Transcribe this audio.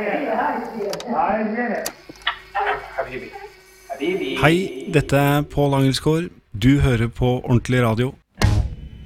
Hei, dette Pål Angelsgaard. Du hører på Ordentlig Radio.